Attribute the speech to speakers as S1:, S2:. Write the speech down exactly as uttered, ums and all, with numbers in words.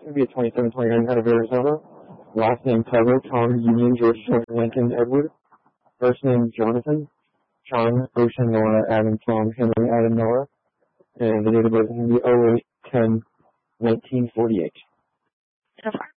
S1: would be a twenty-seven twenty-nine out of Arizona. Last name Tugger, Tom, Union, George, Lincoln, Edward. First name Jonathan, John, Ocean, Nora, Adam, Tom, Henry, Adam, Noah. And the date of birth is going to be oh eight ten nineteen forty-eight.
S2: So far.